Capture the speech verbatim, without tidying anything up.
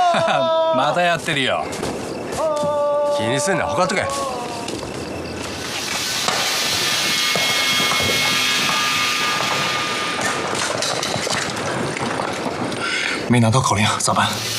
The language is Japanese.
またやってるよ。気にすんな、ほかっとけ。 没拿到口令，咋办？